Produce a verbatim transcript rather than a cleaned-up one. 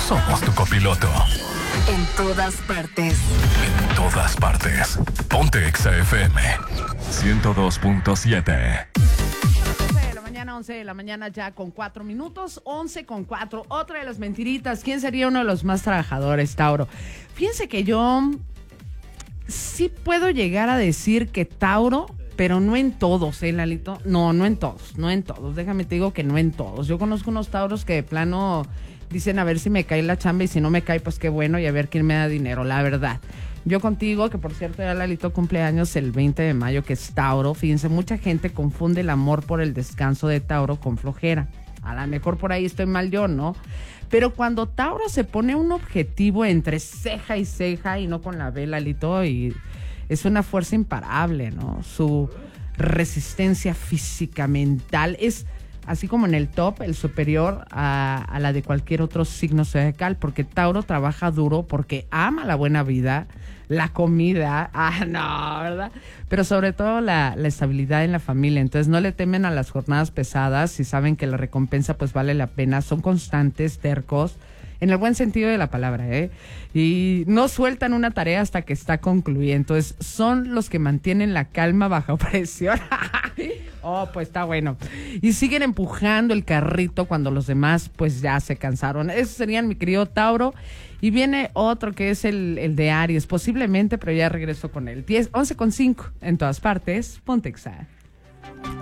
somos tu copiloto. En todas partes. En todas partes. Ponte Exa F M ciento dos punto siete. once de la mañana, once de la mañana ya con cuatro minutos, once con cuatro. Otra de las mentiritas. ¿Quién sería uno de los más trabajadores, Tauro? Fíjense que yo sí puedo llegar a decir que Tauro, pero no en todos, ¿eh, Lalito? No, no en todos, no en todos. Déjame te digo que no en todos. Yo conozco unos Tauros que de plano dicen a ver si me cae la chamba y si no me cae, pues qué bueno, y a ver quién me da dinero, la verdad. Yo contigo, que por cierto ya Lalito cumpleaños el veinte de mayo, que es Tauro. Fíjense, mucha gente confunde el amor por el descanso de Tauro con flojera. A lo mejor por ahí estoy mal yo, ¿no? Pero cuando Tauro se pone un objetivo entre ceja y ceja y no con la vela, Lalito, y es una fuerza imparable, ¿no? Su resistencia física, mental, es así como en el top, el superior a, a la de cualquier otro signo zodiacal, porque Tauro trabaja duro porque ama la buena vida, la comida, ah, no, ¿verdad? Pero sobre todo la, la estabilidad en la familia. Entonces no le temen a las jornadas pesadas y saben que la recompensa pues vale la pena. Son constantes, tercos, en el buen sentido de la palabra, ¿eh? Y no sueltan una tarea hasta que está concluida. Entonces son los que mantienen la calma bajo presión. Oh, pues está bueno. Y siguen empujando el carrito cuando los demás pues ya se cansaron. Esos serían mi querido Tauro. Y viene otro que es el, el de Aries, posiblemente, pero ya regreso con él. diez, once con cinco en todas partes. Ponte Exa.